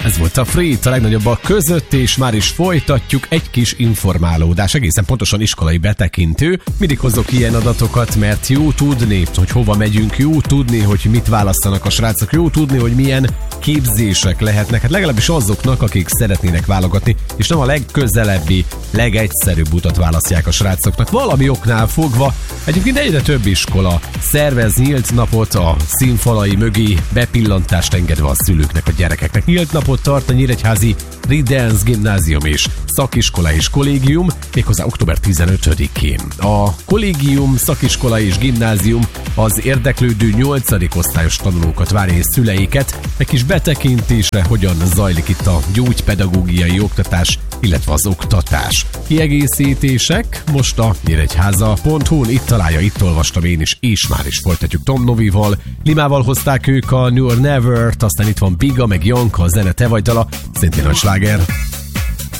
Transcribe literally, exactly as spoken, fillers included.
Ez volt a Free, a legnagyobbak között, és már is folytatjuk egy kis informálódás, egészen pontosan iskolai betekintő. Mindig hozok ilyen adatokat, mert jó tudni, hogy hova megyünk, jó tudni, hogy mit választanak a srácok, jó tudni, hogy milyen képzések lehetnek, hát legalábbis azoknak, akik szeretnének válogatni, és nem a legközelebbi, legegyszerűbb utat választják a srácoknak. Valami oknál fogva, egyébként egyre több iskola szervez nyílt napot a színfalai mögé, bepillantást engedve a szülőknek, a gyerekeknek. Nyílt napot tart a nyíregyházi Ridens Gimnázium és Szakiskola és Kollégium, méghozzá október tizenötödikén. A kollégium, szakiskola és gimnázium az érdeklődő nyolcadik osztályos tanulókat várja és szüleiket egy kis betekintésre, hogyan zajlik itt a gyógypedagógiai oktatás, illetve az oktatás. Kiegészítések most a nyíregyháza pont hu-n, itt találja, itt olvastam én is, és már is folytatjuk Tom Novival. Limával hozták ők a New or Never-t, aztán itt van Biga, meg Janka, a zene te vagy dala, szintén nagy sláger.